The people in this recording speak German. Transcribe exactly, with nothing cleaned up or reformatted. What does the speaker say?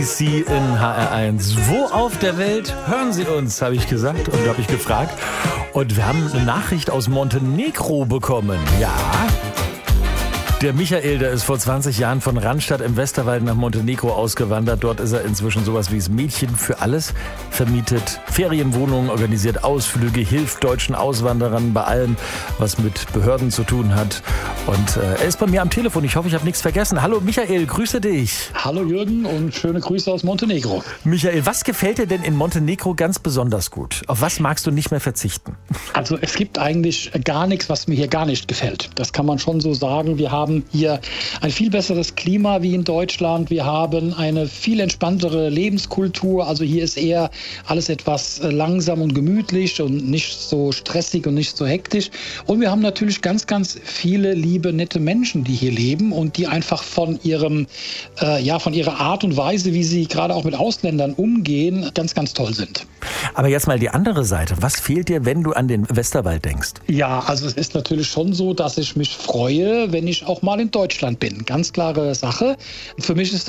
Sie in H R eins. Wo auf der Welt hören Sie uns, habe ich gesagt und habe ich gefragt. Und wir haben eine Nachricht aus Montenegro bekommen. Ja. Der Michael, der ist vor zwanzig Jahren von Randstadt im Westerwald nach Montenegro ausgewandert. Dort ist er inzwischen sowas wie das Mädchen für alles, vermietet Ferienwohnungen, organisiert Ausflüge, hilft deutschen Auswanderern bei allem, was mit Behörden zu tun hat. Und äh, er ist bei mir am Telefon. Ich hoffe, ich habe nichts vergessen. Hallo Michael, grüße dich. Hallo Jürgen und schöne Grüße aus Montenegro. Michael, was gefällt dir denn in Montenegro ganz besonders gut? Auf was magst du nicht mehr verzichten? Also es gibt eigentlich gar nichts, was mir hier gar nicht gefällt. Das kann man schon so sagen. Wir haben hier ein viel besseres Klima wie in Deutschland. Wir haben eine viel entspanntere Lebenskultur. Also hier ist eher alles etwas langsam und gemütlich und nicht so stressig und nicht so hektisch. Und wir haben natürlich ganz, ganz viele liebe, nette Menschen, die hier leben und die einfach von ihrem, äh, ja, von ihrer Art und Weise, wie sie gerade auch mit Ausländern umgehen, ganz, ganz toll sind. Aber jetzt mal die andere Seite. Was fehlt dir, wenn du an den Westerwald denkst? Ja, also es ist natürlich schon so, dass ich mich freue, wenn ich auch mal in Deutschland bin. Ganz klare Sache. Für mich ist